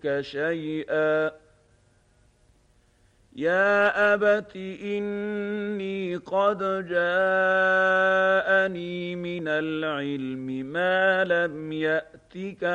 شيئا يا أبت إني قد جاءني من العلم ما لم يأتك